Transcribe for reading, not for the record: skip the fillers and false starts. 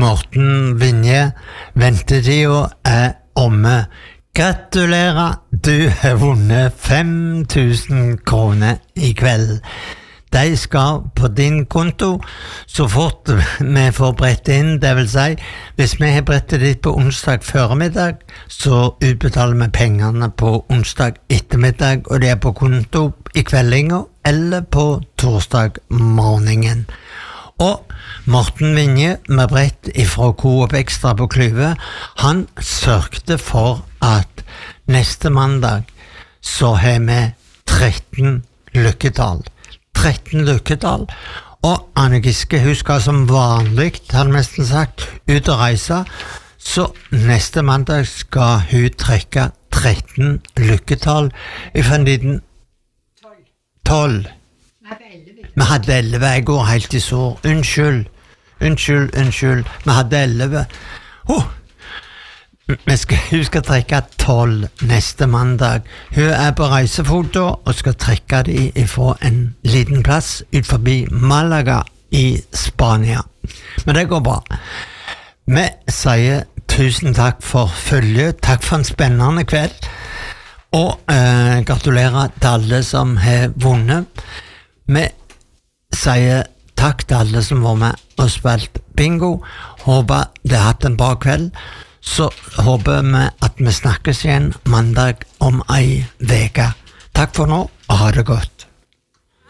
Morten Vinje, ventetida omme. Gratulerer, du har vunnet 5.000 kroner i kveld. De skal på din konto så fort vi får brettet inn, det vil si, hvis vi har brettet ditt på onsdag formiddag, så utbetaler vi pengene på onsdag ettermiddag, og det på konto i kveldinga eller på torsdag morgenen. Og Morten Vinje med brett ifra Coop Extra på Klyve, han sørgte for at neste mandag så har vi 13 lykketall. 13 lykketall, og Anne Giske, hun skal som vanlig, har nesten sagt, ut og reise, så neste mandag skal hun trekke 13 lykketall i fremtiden 12. Vi hadde 11, jeg går helt i sår. Unnskyld, vi hadde 11. Hun skal trekke 12 neste mandag. Hun på reisefoto og skal trekke de fra en liten plass ut forbi Malaga i Spania. Men det går bra. Vi sier tusen takk for følget, takk for en spennende kveld, og gratulerer til alle som har vunnet. Vi sier takk til alle som var med og spilt bingo. Håper de har hatt en bra kveld. Så håper vi at vi snakkes igjen mandag om ei veke. Takk for nå, og ha det godt.